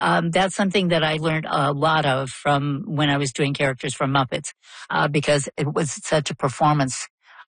that's something that I learned a lot of from when I was doing characters from Muppets, because it was such a performance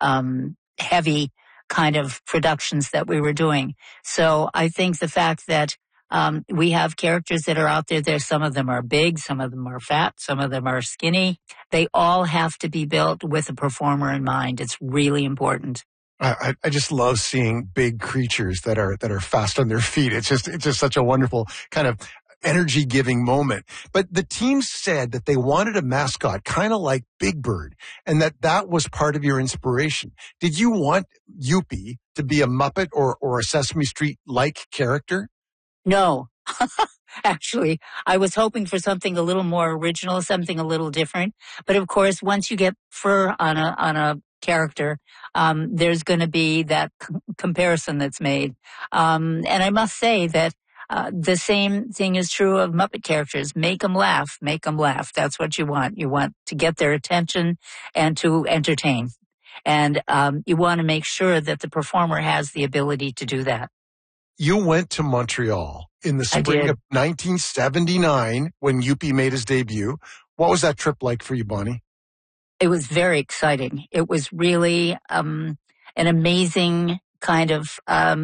heavy kind of productions that we were doing. So I think the fact that we have characters that are out there, some of them are big, some of them are fat, some of them are skinny. They all have to be built with a performer in mind. It's really important. I just love seeing big creatures that are fast on their feet. It's just such a wonderful kind of energy-giving moment. But the team said that they wanted a mascot kind of like Big Bird, and that was part of your inspiration. Did you want Youppi to be a Muppet or a Sesame Street-like character? No. Actually, I was hoping for something a little more original, something a little different. But of course, once you get fur on a character, there's going to be that comparison that's made. And I must say that the same thing is true of Muppet characters. Make them laugh. Make them laugh. That's what you want. You want to get their attention and to entertain. And you want to make sure that the performer has the ability to do that. You went to Montreal in the spring of 1979 when Youppi made his debut. What was that trip like for you, Bonnie? It was very exciting. It was really an amazing kind of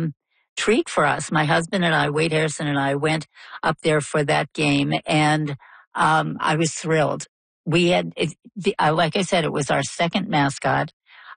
treat for us. My husband and I, Wade Harrison and I, went up there for that game, and I was thrilled. We had, like I said, it was our second mascot.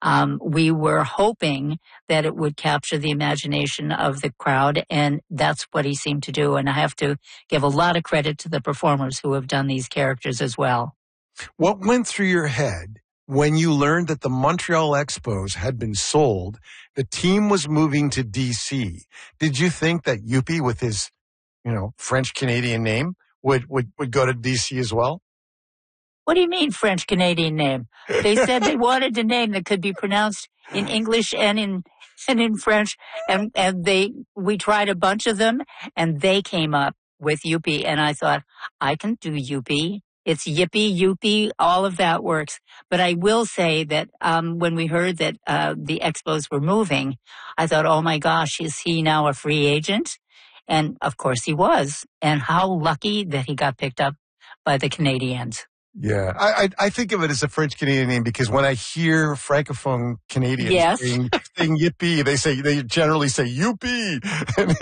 We were hoping that it would capture the imagination of the crowd, and that's what he seemed to do. And I have to give a lot of credit to the performers who have done these characters as well. What went through your head when you learned that the Montreal Expos had been sold, the team was moving to D.C.? Did you think that Youppi, with his, French-Canadian name, would go to D.C. as well? What do you mean French-Canadian name? They said they wanted a name that could be pronounced in English and in French, and we tried a bunch of them, and they came up with Youppi, and I thought, I can do Youppi. It's Yippee, Youppi, all of that works. But I will say that when we heard that the Expos were moving, I thought, oh my gosh, is he now a free agent? And of course he was. And how lucky that he got picked up by the Canadiens. Yeah, I think of it as a French-Canadian name because when I hear Francophone Canadians saying Yippee, they generally say Youppi, and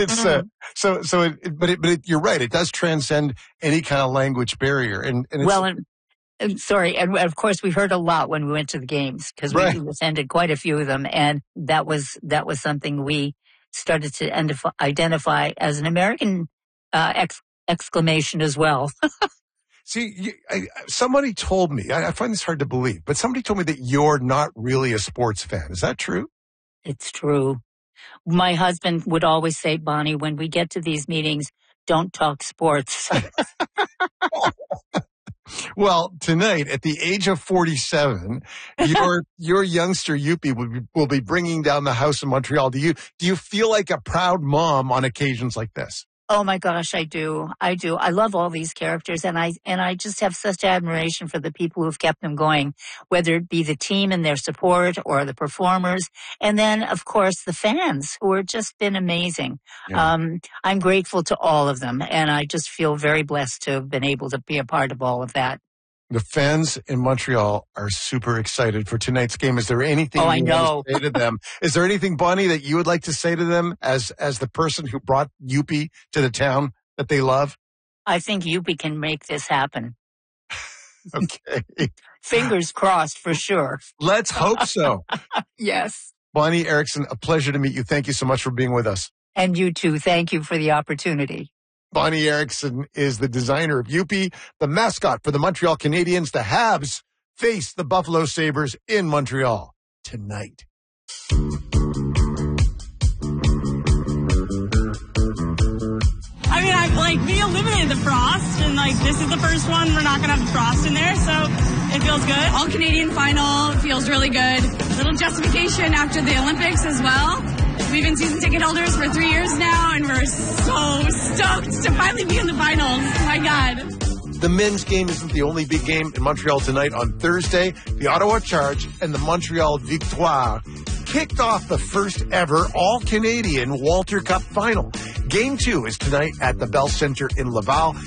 it's but you're right, it does transcend any kind of language barrier, and of course we heard a lot when we went to the games because we attended quite a few of them, and that was something we started to identify as an American exclamation as well. See, somebody told me, I find this hard to believe, but somebody told me that you're not really a sports fan. Is that true? It's true. My husband would always say, Bonnie, when we get to these meetings, don't talk sports. Well, tonight, at the age of 47, your youngster Youppi will be bringing down the house in Montreal. Do you feel like a proud mom on occasions like this? Oh my gosh, I do. I love all these characters, and I just have such admiration for the people who've kept them going, whether it be the team and their support or the performers, and then of course the fans who have just been amazing. Yeah. I'm grateful to all of them, and I just feel very blessed to have been able to be a part of all of that. The fans in Montreal are super excited for tonight's game. Is there anything you want to say to them? Is there anything, Bonnie, that you would like to say to them as the person who brought Youppi to the town that they love? I think Youppi can make this happen. Okay. Fingers crossed for sure. Let's hope so. Yes. Bonnie Erickson, a pleasure to meet you. Thank you so much for being with us. And you too. Thank you for the opportunity. Bonnie Erickson is the designer of Youppi, the mascot for the Montreal Canadiens. The Habs face the Buffalo Sabres in Montreal tonight. I mean, we eliminated the frost, and this is the first one we're not going to have the frost in there, so it feels good. All Canadian final feels really good. Little justification after the Olympics as well. We've been season ticket holders for 3 years now, and we're so stoked to finally be in the finals. My God. The men's game isn't the only big game in Montreal tonight. On Thursday, the Ottawa Charge and the Montreal Victoire kicked off the first ever all-Canadian Walter Cup final. Game 2 is tonight at the Bell Centre in Laval.